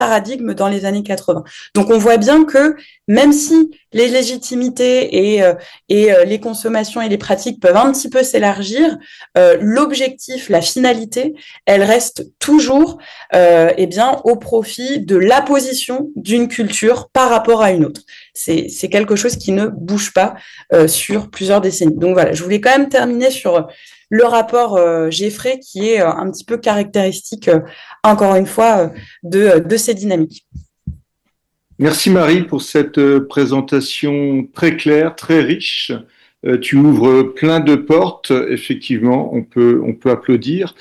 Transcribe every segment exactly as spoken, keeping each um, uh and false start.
paradigme dans les années quatre-vingts. Donc on voit bien que même si les légitimités et, euh, et euh, les consommations et les pratiques peuvent un petit peu s'élargir, euh, l'objectif, la finalité, elle reste toujours euh, eh bien, au profit de l'apposition d'une culture par rapport à une autre. C'est, c'est quelque chose qui ne bouge pas euh, sur plusieurs décennies. Donc voilà, je voulais quand même terminer sur le rapport euh, Geffray qui est euh, un petit peu caractéristique, euh, encore une fois, euh, de, de ces dynamiques. Merci Marie pour cette euh, présentation très claire, très riche. Euh, tu ouvres plein de portes, effectivement, on peut, on peut applaudir.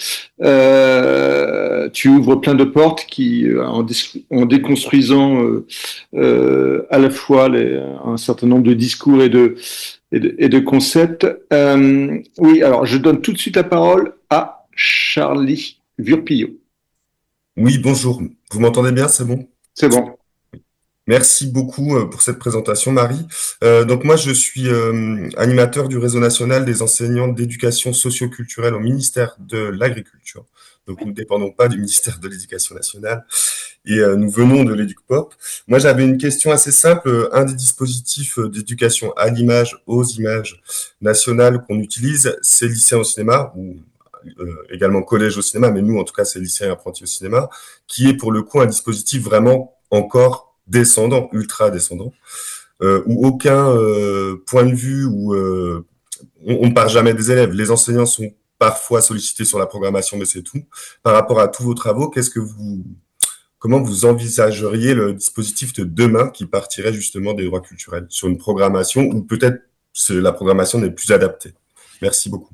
Euh, tu ouvres plein de portes qui, euh, en, dé- en déconstruisant euh, euh, à la fois les, un certain nombre de discours et de, et de, et de concepts. Euh, oui, alors je donne tout de suite la parole à Charlie Vurpillot. Oui, bonjour. Vous m'entendez bien, c'est bon? C'est bon. Merci beaucoup euh, pour cette présentation, Marie. Euh, donc moi, je suis euh, animateur du réseau national des enseignants d'éducation socio-culturelle au ministère de l'Agriculture. Donc nous ne dépendons pas du ministère de l'Éducation nationale et euh, nous venons de l'EducPop. Moi, j'avais une question assez simple. Un des dispositifs d'éducation à l'image, aux images nationales qu'on utilise, c'est lycéen au cinéma ou euh, également collège au cinéma, mais nous, en tout cas, c'est lycéen et apprenti au cinéma, qui est pour le coup un dispositif vraiment encore descendant, ultra descendant, euh, où aucun euh, point de vue, où euh, on, on ne part jamais des élèves. Les enseignants sont parfois sollicités sur la programmation, mais c'est tout. Par rapport à tous vos travaux, qu'est-ce que vous, comment vous envisageriez le dispositif de demain qui partirait justement des droits culturels sur une programmation où peut-être la programmation n'est plus adaptée? Merci beaucoup.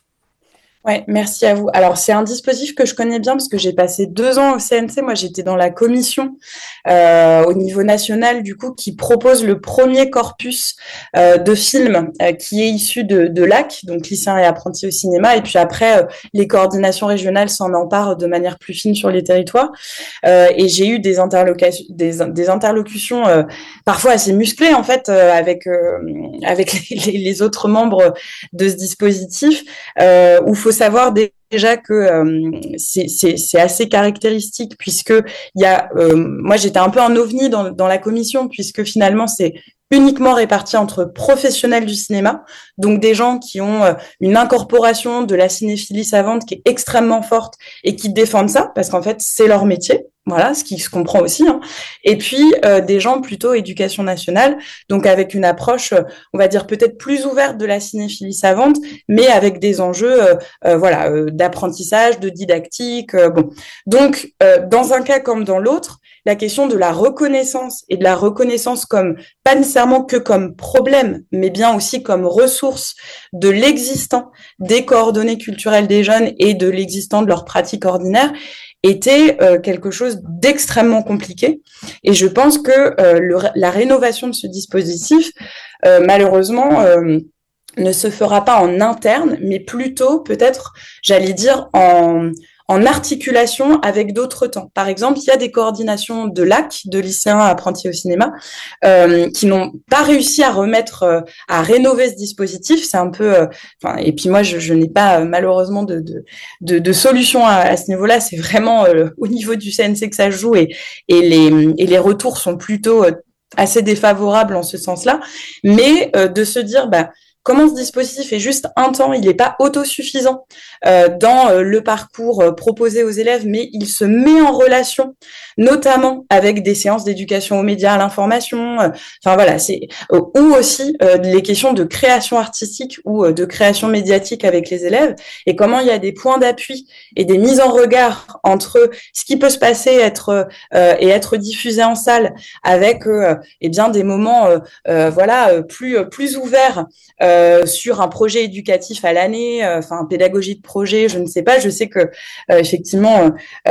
Ouais, merci à vous. Alors, c'est un dispositif que je connais bien parce que j'ai passé deux ans au C N C. Moi, j'étais dans la commission euh, au niveau national, du coup, qui propose le premier corpus euh, de films euh, qui est issu de, de l'A C, donc lycéens et apprentis au cinéma. Et puis après, euh, les coordinations régionales s'en emparent de manière plus fine sur les territoires. Euh, et j'ai eu des, interlocutions, des, des interlocutions euh, parfois assez musclées, en fait, euh, avec, euh, avec les, les autres membres de ce dispositif, euh, où il faut savoir déjà que euh, c'est, c'est, c'est assez caractéristique puisque il y a, euh, moi j'étais un peu un ovni dans, dans la commission puisque finalement c'est uniquement réparti entre professionnels du cinéma, donc des gens qui ont euh, une incorporation de la cinéphilie savante qui est extrêmement forte et qui défendent ça parce qu'en fait c'est leur métier. Voilà, ce qui se comprend aussi. Hein. Et puis, euh, des gens plutôt éducation nationale, donc avec une approche, euh, on va dire peut-être plus ouverte de la cinéphilie savante, mais avec des enjeux euh, euh, voilà, euh, d'apprentissage, de didactique. Euh, bon. Donc, euh, dans un cas comme dans l'autre, la question de la reconnaissance et de la reconnaissance comme, pas nécessairement que comme problème, mais bien aussi comme ressource de l'existant des coordonnées culturelles des jeunes et de l'existant de leurs pratiques ordinaires, était euh, quelque chose d'extrêmement compliqué. Et je pense que euh, le, la rénovation de ce dispositif, euh, malheureusement, euh, ne se fera pas en interne, mais plutôt peut-être, j'allais dire, en, en articulation avec d'autres temps. Par exemple, il y a des coordinations de l'A C, de lycéens apprentis au cinéma, euh, qui n'ont pas réussi à remettre, euh, à rénover ce dispositif. C'est un peu, euh, enfin, et puis moi, je, je n'ai pas euh, malheureusement de, de, de, de solution à, à ce niveau-là. C'est vraiment euh, au niveau du C N C que ça se joue et, et les, et les retours sont plutôt euh, assez défavorables en ce sens-là. Mais euh, de se dire, bah, comment ce dispositif est juste un temps, il n'est pas autosuffisant euh, dans euh, le parcours euh, proposé aux élèves, mais il se met en relation, notamment avec des séances d'éducation aux médias, à l'information. Euh, enfin voilà, c'est euh, ou aussi euh, les questions de création artistique ou euh, de création médiatique avec les élèves, et comment il y a des points d'appui et des mises en regard entre ce qui peut se passer, être euh, et être diffusé en salle, avec euh, eh bien des moments euh, euh, voilà plus plus ouverts. Euh, Euh, sur un projet éducatif à l'année, euh, enfin pédagogie de projet, je ne sais pas. Je sais que euh, effectivement,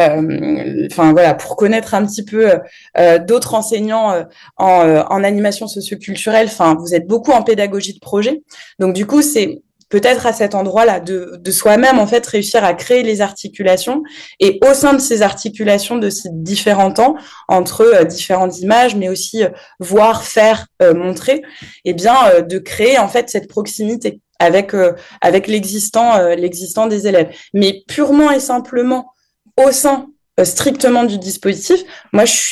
euh, enfin voilà, pour connaître un petit peu euh, d'autres enseignants euh, en, euh, en animation socioculturelle, enfin vous êtes beaucoup en pédagogie de projet. Donc du coup, c'est peut-être à cet endroit-là de, de soi-même en fait réussir à créer les articulations et au sein de ces articulations de ces différents temps entre euh, différentes images, mais aussi euh, voir, faire, euh, montrer, et bien euh, de créer en fait cette proximité avec euh, avec l'existant euh, l'existant des élèves, mais purement et simplement au sein euh, strictement du dispositif. Moi, je suis